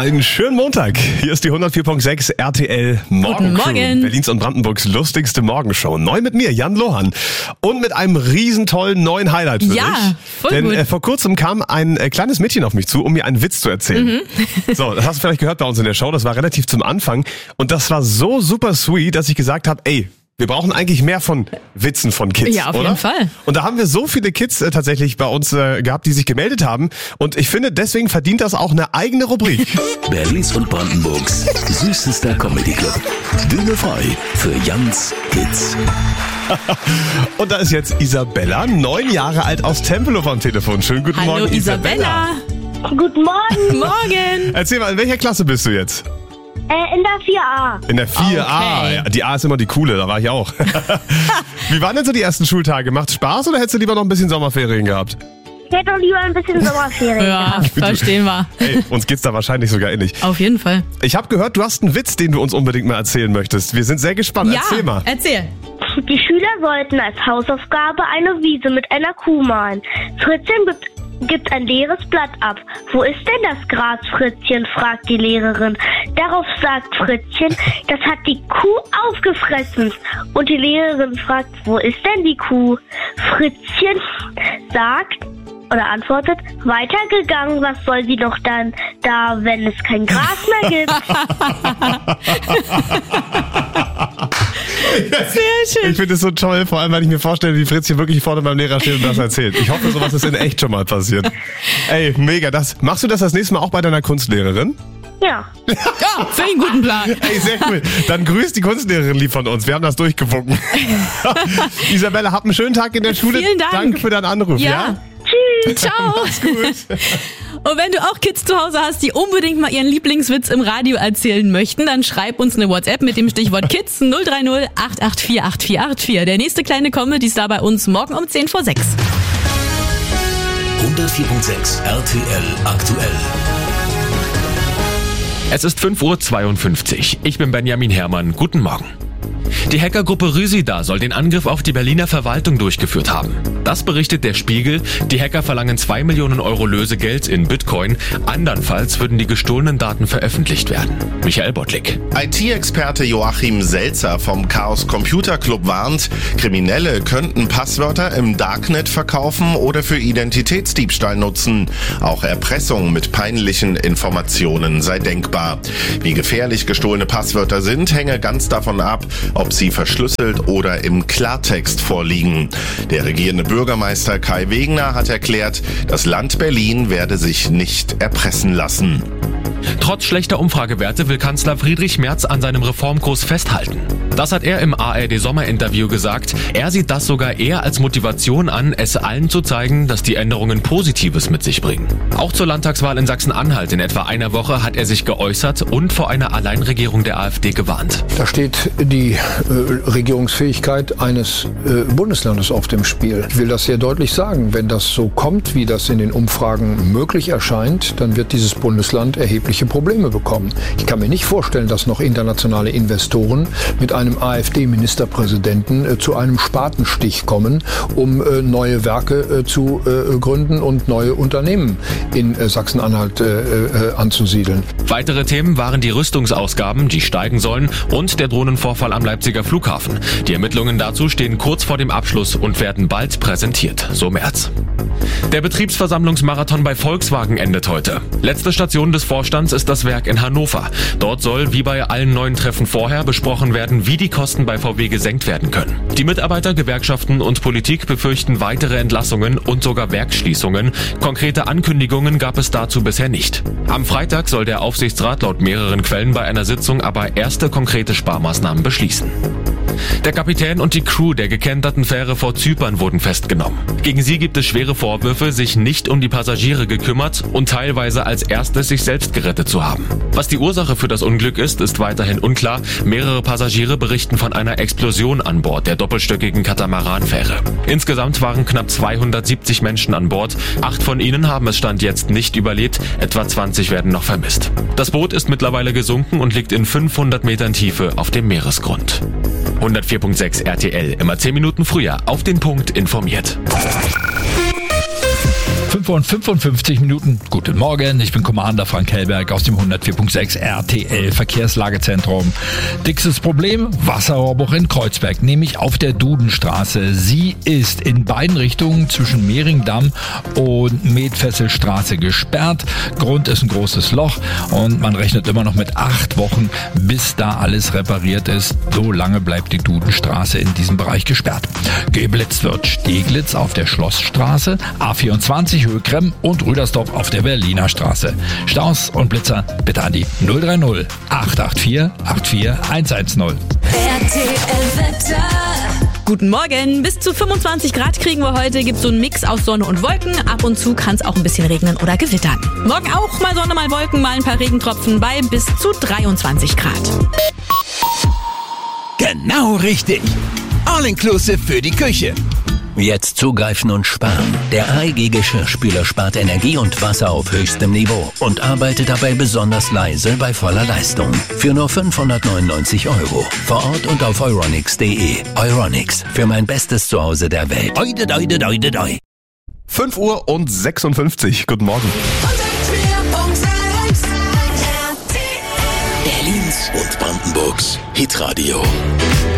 Einen schönen Montag. Hier ist die 104.6 RTL Morgen. Guten Morgen. Berlins und Brandenburgs lustigste Morgenshow. Neu mit mir, Jan Lohan. Und mit einem riesentollen neuen Highlight für dich. Ja, voll Denn gut. vor kurzem kam ein kleines Mädchen auf mich zu, um mir einen Witz zu erzählen. So, das hast du vielleicht gehört bei uns in der Show. Das war relativ zum Anfang. Und das war so super sweet, dass ich gesagt habe, ey, wir brauchen eigentlich mehr von Witzen von Kids, Ja, auf oder? jeden Fall. Und da haben wir so viele Kids tatsächlich bei uns gehabt, die sich gemeldet haben. Und ich finde, deswegen verdient das auch eine eigene Rubrik. Berlins und Brandenburgs süßester Comedy Club. Bühne frei für Jans Kids. Und da ist jetzt Isabella, 9 Jahre alt, aus Tempelhof am Telefon. Schönen guten Hallo Morgen, Isabella. Guten Morgen, Morgen. Erzähl mal, in welcher Klasse bist du jetzt? in der 4a. In der 4a. Okay. Ja, die A ist immer die coole, da war ich auch. Wie waren denn so die ersten Schultage? Macht's Spaß oder hättest du lieber noch ein bisschen Sommerferien gehabt? Ich hätte doch lieber ein bisschen Sommerferien Ja, gehabt. verstehen wir. Ey, uns geht's da wahrscheinlich sogar ähnlich. Auf jeden Fall. Ich habe gehört, du hast einen Witz, den du uns unbedingt mal erzählen möchtest. Wir sind sehr gespannt. Ja, Erzähl mal. erzähl. Die Schüler sollten als Hausaufgabe eine Wiese mit einer Kuh malen. Fritzchen gibt ein leeres Blatt ab. Wo ist denn das Gras, Fritzchen? Fragt die Lehrerin. Darauf sagt Fritzchen, das hat die Kuh aufgefressen. Und die Lehrerin fragt, wo ist denn die Kuh? Fritzchen sagt oder antwortet, weitergegangen, was soll sie doch dann da, wenn es kein Gras mehr gibt? Sehr schön. Ich finde es so toll, vor allem, weil ich mir vorstelle, wie Fritz hier wirklich vorne beim Lehrer steht und das erzählt. Ich hoffe, sowas ist in echt schon mal passiert. Ey, mega. Machst du das nächste Mal auch bei deiner Kunstlehrerin? Ja. Ja, für einen guten Plan. Ey, sehr cool. Dann grüßt die Kunstlehrerin lieb von uns. Wir haben das durchgewunken. Isabella, hab einen schönen Tag in der Schule. Vielen Dank. Danke für deinen Anruf. Ja. Tschüss. Ciao. Mach's gut. Und wenn du auch Kids zu Hause hast, die unbedingt mal ihren Lieblingswitz im Radio erzählen möchten, dann schreib uns eine WhatsApp mit dem Stichwort Kids 030 884 8484. Der nächste kleine Comedy ist da bei uns morgen um 10 vor 6. 104.6 RTL aktuell. Es ist 5:52 Uhr. Ich bin Benjamin Herrmann. Guten Morgen. Die Hackergruppe Rüsida soll den Angriff auf die Berliner Verwaltung durchgeführt haben. Das berichtet der Spiegel. Die Hacker verlangen 2 Millionen Euro Lösegeld in Bitcoin. Andernfalls würden die gestohlenen Daten veröffentlicht werden. Michael Bottlik. IT-Experte Joachim Selzer vom Chaos Computer Club warnt, Kriminelle könnten Passwörter im Darknet verkaufen oder für Identitätsdiebstahl nutzen. Auch Erpressung mit peinlichen Informationen sei denkbar. Wie gefährlich gestohlene Passwörter sind, hänge ganz davon ab, ob sie verschlüsselt oder im Klartext vorliegen. Der regierende Bürgermeister Kai Wegener hat erklärt, das Land Berlin werde sich nicht erpressen lassen. Trotz schlechter Umfragewerte will Kanzler Friedrich Merz an seinem Reformkurs festhalten. Das hat er im ARD-Sommerinterview gesagt. Er sieht das sogar eher als Motivation an, es allen zu zeigen, dass die Änderungen Positives mit sich bringen. Auch zur Landtagswahl in Sachsen-Anhalt in etwa einer Woche hat er sich geäußert und vor einer Alleinregierung der AfD gewarnt. Da steht die Regierungsfähigkeit eines Bundeslandes auf dem Spiel. Ich will das sehr deutlich sagen. Wenn das so kommt, wie das in den Umfragen möglich erscheint, dann wird dieses Bundesland erhebliche Probleme bekommen. Ich kann mir nicht vorstellen, dass noch internationale Investoren mit einem AfD-Ministerpräsidenten zu einem Spatenstich kommen, um neue Werke zu gründen und neue Unternehmen in Sachsen-Anhalt anzusiedeln. Weitere Themen waren die Rüstungsausgaben, die steigen sollen, und der Drohnenvorfall am Leipziger Flughafen. Die Ermittlungen dazu stehen kurz vor dem Abschluss und werden bald präsentiert, so Merz. Der Betriebsversammlungsmarathon bei Volkswagen endet heute. Letzte Station des Vorstands ist das Werk in Hannover. Dort soll, wie bei allen neuen Treffen vorher, besprochen werden, wie die Kosten bei VW gesenkt werden können. Die Mitarbeiter, Gewerkschaften und Politik befürchten weitere Entlassungen und sogar Werksschließungen. Konkrete Ankündigungen gab es dazu bisher nicht. Am Freitag soll der Aufsichtsrat laut mehreren Quellen bei einer Sitzung aber erste konkrete Sparmaßnahmen beschließen. Der Kapitän und die Crew der gekenterten Fähre vor Zypern wurden festgenommen. Gegen sie gibt es schwere Vorwürfe, sich nicht um die Passagiere gekümmert und teilweise als erstes sich selbst gerettet zu haben. Was die Ursache für das Unglück ist weiterhin unklar. Mehrere Passagiere berichten von einer Explosion an Bord der doppelstöckigen Katamaranfähre. Insgesamt waren knapp 270 Menschen an Bord. 8 von ihnen haben es Stand jetzt nicht überlebt. Etwa 20 werden noch vermisst. Das Boot ist mittlerweile gesunken und liegt in 500 Metern Tiefe auf dem Meeresgrund. 104.6 RTL, immer 10 Minuten früher auf den Punkt informiert. 5:55. Guten Morgen, ich bin Commander Frank Hellberg aus dem 104.6 RTL Verkehrslagezentrum. Dickstes Problem, Wasserrohrbruch in Kreuzberg, nämlich auf der Dudenstraße. Sie ist in beiden Richtungen zwischen Mehringdamm und Medfesselstraße gesperrt. Grund ist ein großes Loch und man rechnet immer noch mit 8 Wochen, bis da alles repariert ist. So lange bleibt die Dudenstraße in diesem Bereich gesperrt. Geblitzt wird Steglitz auf der Schlossstraße, A24 Höhe Kremm und Rüdersdorf auf der Berliner Straße. Staus und Blitzer bitte an die 030 884 84110. RTL Wetter. Guten Morgen. Bis zu 25 Grad kriegen wir heute. Gibt so einen Mix aus Sonne und Wolken. Ab und zu kann es auch ein bisschen regnen oder gewittern. Morgen auch mal Sonne, mal Wolken, mal ein paar Regentropfen bei bis zu 23 Grad. Genau richtig. All-inclusive für die Küche. Jetzt zugreifen und sparen. Der AEG Geschirrspüler spart Energie und Wasser auf höchstem Niveau und arbeitet dabei besonders leise bei voller Leistung. Für nur 599 €. Vor Ort und auf euronics.de. Euronics, für mein bestes Zuhause der Welt. 5:56. Guten Morgen. Berlins und Brandenburgs Hitradio.